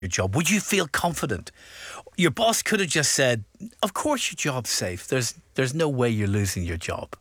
your job? Would you feel confident? Your boss could have just said, of course your job's safe. There's no way you're losing your job.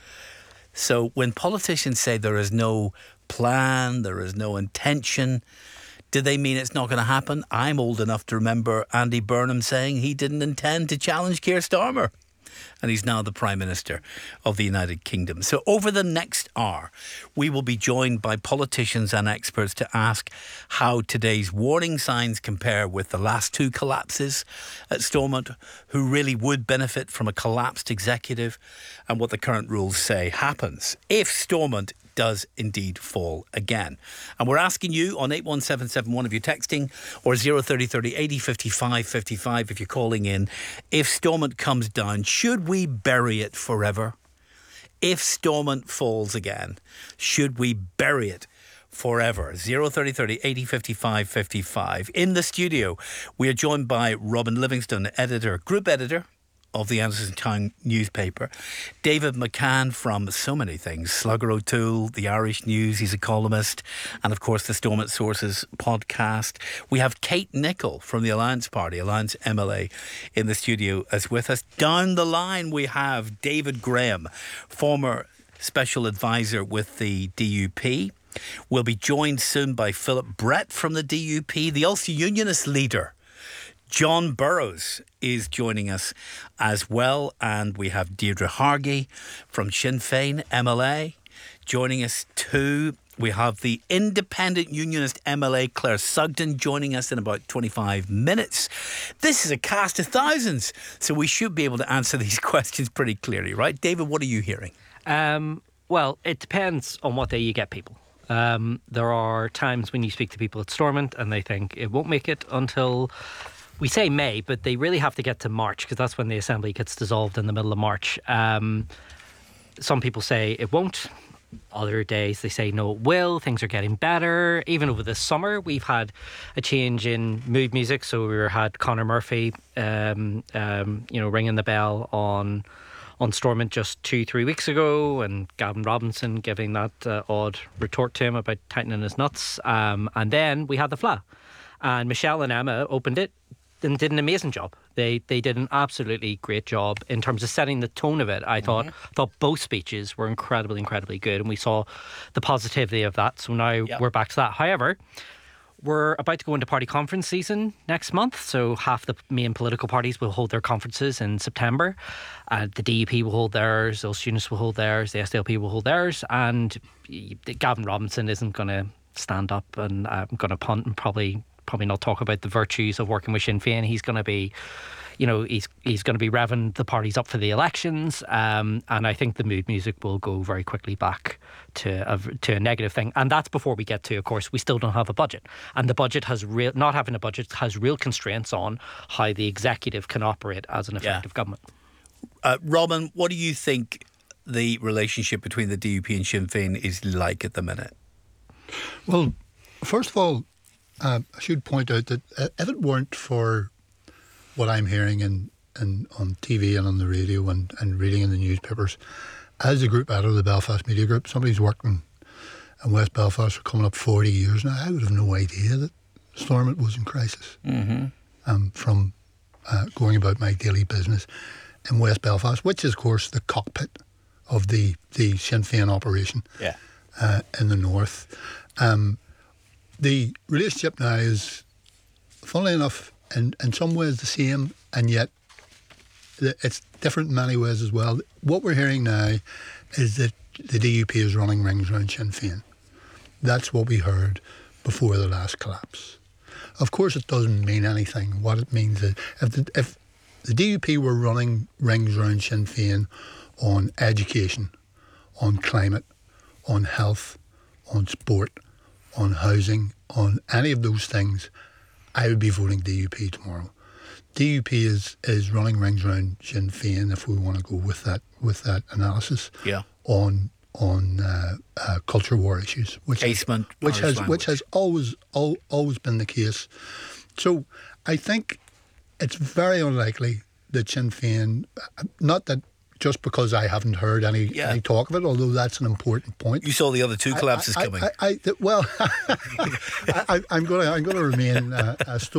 So when politicians say there is no plan, there is no intention, do they mean it's not going to happen? I'm old enough to remember Andy Burnham saying he didn't intend to challenge Keir Starmer. And he's now the Prime Minister of the United Kingdom. So over the next hour, we will be joined by politicians and experts to ask how today's warning signs compare with the last two collapses at Stormont, who really would benefit from a collapsed executive, and what the current rules say happens if Stormont does indeed fall again. And we're asking you on 81771 if you're texting, or 03030 80 55 55 if you're calling in, if Stormont comes down, should we bury it forever? If Stormont falls again, should we bury it forever? 03030 80 55 55. In the studio, we are joined by Robin Livingston, group editor of the Anderson Town newspaper. David McCann from so many things, Slugger O'Toole, the Irish News, he's a columnist, and of course the Stormont Sources podcast. We have Kate Nicholl from the Alliance Party, Alliance MLA, in the studio as with us. Down the line we have David Graham, former special advisor with the DUP. We'll be joined soon by Philip Brett from the DUP, the Ulster Unionist leader. John Burrows is joining us as well, and we have Deirdre Hargey from Sinn Féin MLA joining us too. We have the independent unionist MLA Claire Sugden joining us in about 25 minutes. This is a cast of thousands, so we should be able to answer these questions pretty clearly, right? David, what are you hearing? Well, it depends on what day you get people. There are times when you speak to people at Stormont and they think it won't make it until, we say May, but they really have to get to March, because that's when the Assembly gets dissolved in the middle of March. Some people say it won't. Other days they say no, it will. Things are getting better. Even over the summer, we've had a change in mood music. So we had Conor Murphy, ringing the bell on Stormont just 2-3 weeks ago, and Gavin Robinson giving that odd retort to him about tightening his nuts. And then we had the Fleadh, and Michelle and Emma opened it and did an amazing job. They did an absolutely great job in terms of setting the tone of it. I thought both speeches were incredibly good, and we saw the positivity of that. So now we're back to that. However, we're about to go into party conference season next month, so half the main political parties will hold their conferences in September. The DUP will hold theirs, the Students will hold theirs, the SDLP will hold theirs, and Gavin Robinson isn't going to stand up and going to punt and probably not talk about the virtues of working with Sinn Féin. He's going to be, he's going to be revving the parties up for the elections, and I think the mood music will go very quickly back to a negative thing. And that's before we get to, of course, we still don't have a budget, and the budget has not having a budget has real constraints on how the executive can operate as an effective government. Robin, what do you think the relationship between the DUP and Sinn Féin is like at the minute? Well, first of all, I should point out that if it weren't for what I'm hearing and on TV and on the radio and reading in the newspapers, as a group editor of the Belfast Media Group, somebody who's worked in West Belfast for coming up 40 years now, I would have no idea that Stormont was in crisis. From going about my daily business in West Belfast, which is, of course, the cockpit of the Sinn Féin operation in the north. The relationship now is, funnily enough, in some ways the same, and yet it's different in many ways as well. What we're hearing now is that the DUP is running rings around Sinn Féin. That's what we heard before the last collapse. Of course, it doesn't mean anything. What it means is if the DUP were running rings around Sinn Féin on education, on climate, on health, on sport, on housing, on any of those things, I would be voting DUP tomorrow. DUP is running rings around Sinn Féin, if we want to go with that analysis, on culture war issues, which has always been the case. So I think it's very unlikely that Sinn Féin, not that just because I haven't heard any talk of it, although that's an important point. You saw the other two collapses coming. I'm going to remain